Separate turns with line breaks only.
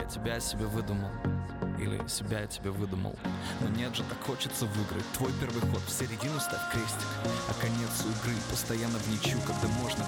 Я тебя себе выдумал, или себя я тебе выдумал. Но нет же, так хочется выиграть. Твой первый ход, в середину ставь крестик, а конец у игры постоянно в ничью, когда можно